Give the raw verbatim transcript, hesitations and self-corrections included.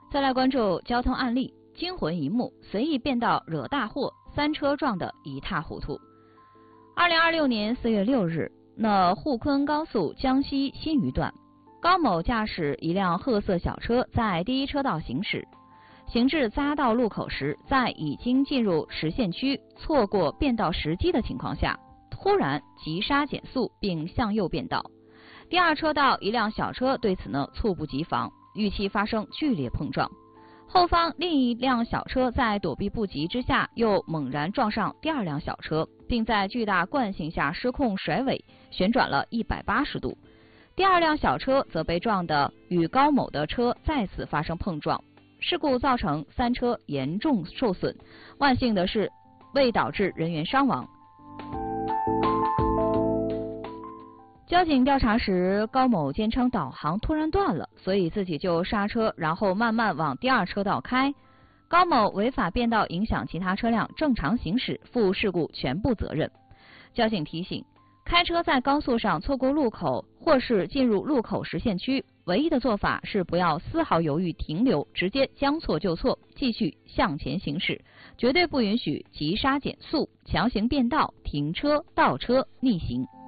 再来关注交通案例，惊魂一幕，随意变道惹大祸，三车撞得一塌糊涂。二零二六年四月六日，那沪昆高速江西新余段，高某驾驶一辆褐色小车在第一车道行驶，行至匝道路口时，在已经进入实线区，错过变道时机的情况下，突然急刹减速并向右变道。第二车道一辆小车对此呢猝不及防，与其发生剧烈碰撞。后方另一辆小车在躲避不及之下，又猛然撞上第二辆小车，并在巨大惯性下失控甩尾，旋转了一百八十度。第二辆小车则被撞得与高某的车再次发生碰撞，事故造成三车严重受损，万幸的是未导致人员伤亡。交警调查时，高某坚称导航突然断了，所以自己就刹车，然后慢慢往第二车道开。高某违法变道影响其他车辆正常行驶，负事故全部责任。交警提醒，开车在高速上错过路口或是进入路口实线区，唯一的做法是不要丝毫犹豫停留，直接将错就错，继续向前行驶，绝对不允许急刹减速、强行变道、停车、倒车、逆行。